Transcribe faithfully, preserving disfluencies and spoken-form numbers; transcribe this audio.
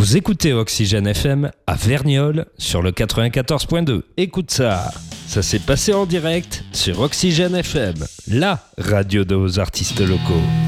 Vous écoutez Oxygène F M à Verniolle sur le quatre-vingt-quatorze point deux. Écoute ça, ça s'est passé en direct sur Oxygène F M, la radio de vos artistes locaux.